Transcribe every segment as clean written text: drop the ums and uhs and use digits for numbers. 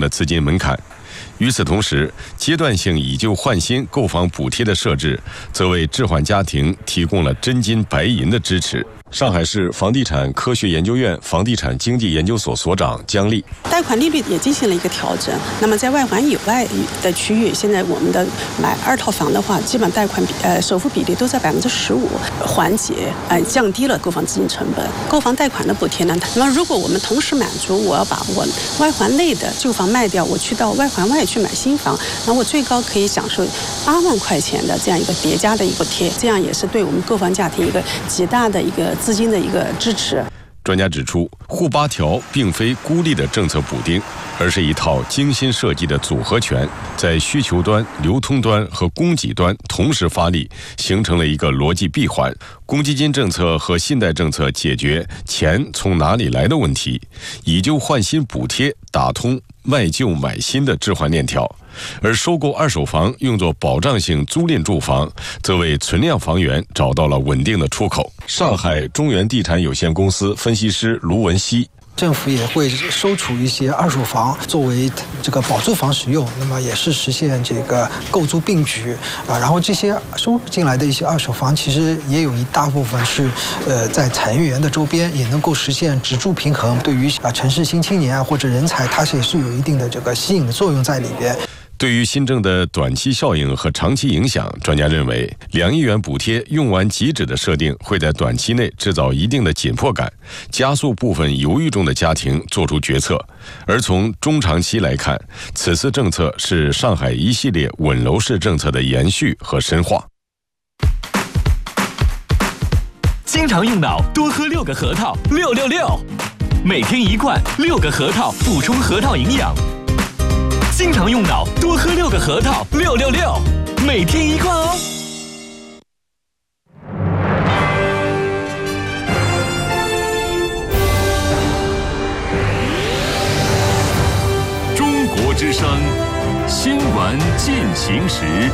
的资金门槛。与此同时，阶段性以旧换新购房补贴的设置，则为置换家庭提供了真金白银的支持。上海市房地产科学研究院房地产经济研究所所长姜丽： 贷款利率也进行了一个调整。那么在外环以外的区域，现在我们的买2套房的话，基本贷款首付比例都在15%，缓解降低了购房资金成本。购房贷款的补贴呢，那么如果我们同时满足我要把我外环内的旧房卖掉，我去到外环外去买新房，那我最高可以享受8万块钱的这样一个叠加的一个补贴，这样也是对我们购房家庭一个极大的一个资金的一个支持。 专家指出，沪8条并非孤立的政策补丁，而是一套精心设计的组合拳，在需求端、流通端和供给端同时发力，形成了一个逻辑闭环。公积金政策和信贷政策解决钱从哪里来的问题，以旧换新补贴打通卖旧买新的置换链条，而收购二手房用作保障性租赁住房，则为存量房源找到了稳定的出口。上海中原地产有限公司分析师卢文熙： 政府也会收储一些二手房作为这个保住房使用，那么也是实现这个购租并举然后这些收进来的一些二手房，其实也有一大部分是在产业园的周边，也能够实现职住平衡。对于城市新青年或者人才，它也是有一定的这个吸引的作用在里边。 对于新政的短期效应和长期影响，专家认为2亿元补贴用完即止的设定会在短期内制造一定的紧迫感，加速部分犹豫中的家庭做出决策。而从中长期来看，此次政策是上海一系列稳楼市政策的延续和深化。 经常用脑，多喝6个核桃，666，每天1罐，6个核桃补充核桃营养。经常用脑，多喝6个核桃，666，每天1罐哦。 中国之声，新闻进行时。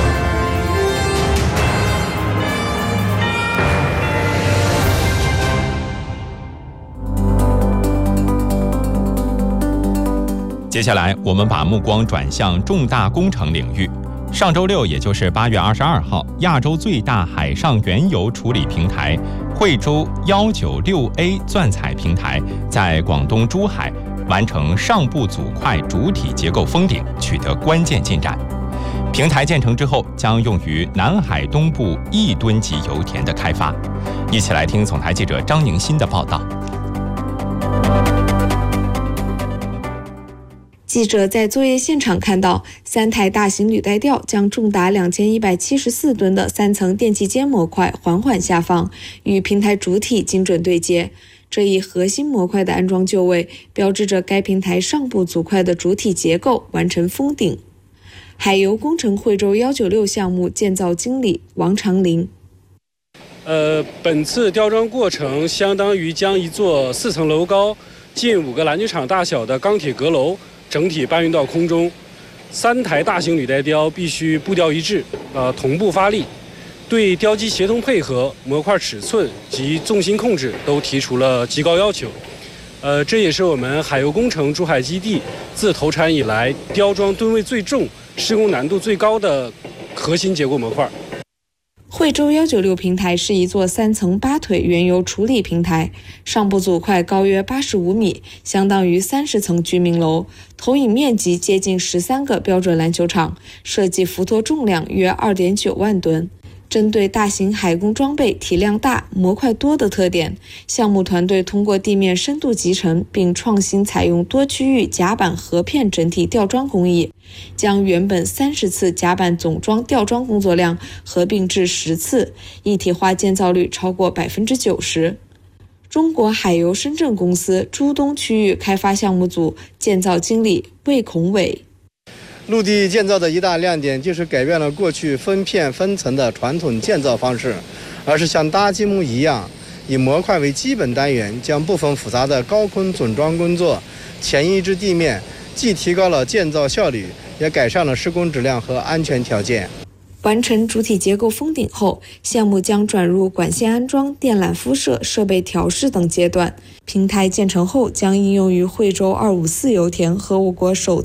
接下来，我们把目光转向重大工程领域。上周六，也就是8月22号，亚洲最大海上原油处理平台惠州196A 钻采平台在广东珠海完成上部组块主体结构封顶，取得关键进展。平台建成之后，将用于南海东部1吨级油田的开发。一起来听总台记者张宁新的报道。 记者在作业现场看到，3台大型履带吊将重达2174吨的3层电气间模块缓缓下放，与平台主体精准对接。这一核心模块的安装就位，标志着该平台上部组块的主体结构完成封顶。海油工程惠州196项目建造经理王长林： 本次吊装过程相当于将一座4层楼高、近5个篮球场大小的钢铁阁楼整体搬运到空中。3台大型履带吊必须步调一致，同步发力，对吊机协同配合、模块尺寸及重心控制都提出了极高要求。这也是我们海油工程珠海基地自投产以来吊装吨位最重、施工难度最高的核心结构模块。 惠州196平台是一座3层8腿原油处理平台，上部组块高约85米，相当于30层居民楼，投影面积接近13个标准篮球场，设计浮托重量约2.9万吨。针对大型海工装备体量大、模块多的特点，项目团队通过地面深度集成，并创新采用多区域甲板合片整体吊装工艺，将原本30次甲板总装吊装工作量合并至10次，一体化建造率超过90%。中国海油深圳公司珠东区域开发项目组建造经理魏孔伟： 陆地建造的一大亮点就是改变了过去分片分层的传统建造方式，而是像搭积木一样，以模块为基本单元，将部分复杂的高空总装工作前移至地面，既提高了建造效率，也改善了施工质量和安全条件。 完成主体结构封顶后，项目将转入管线安装、电缆敷设、设备调试等阶段。平台建成后将应用于惠州254油田和我国首